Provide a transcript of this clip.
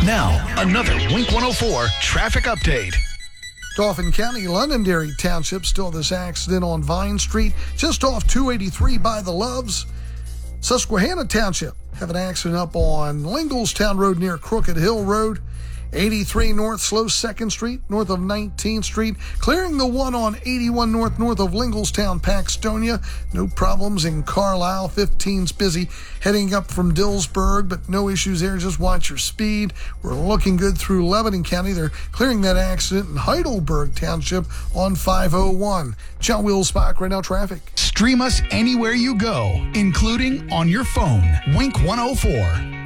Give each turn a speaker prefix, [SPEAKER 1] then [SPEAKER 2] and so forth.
[SPEAKER 1] Now, another Wink 104 traffic update.
[SPEAKER 2] Dauphin County, Londonderry Township, still this accident on Vine Street, just off 283 by the Loves. Susquehanna Township, have an accident up on Linglestown Road near Crooked Hill Road. 83 North, slow 2nd Street, north of 19th Street. Clearing the one on 81 North, north of Linglestown, Paxtonia. No problems in Carlisle. 15's busy heading up from Dillsburg, but no issues there. Just watch your speed. We're looking good through Lebanon County. They're clearing that accident in Heidelberg Township on 501. John Wilsbach, right now traffic.
[SPEAKER 1] Stream us anywhere you go, including on your phone. Wink 104.